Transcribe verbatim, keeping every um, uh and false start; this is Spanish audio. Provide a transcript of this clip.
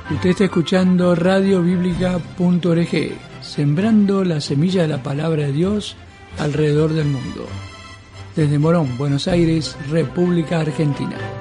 Usted está escuchando radio bíblica punto org, sembrando la semilla de la palabra de Dios alrededor del mundo. Desde Morón, Buenos Aires, República Argentina.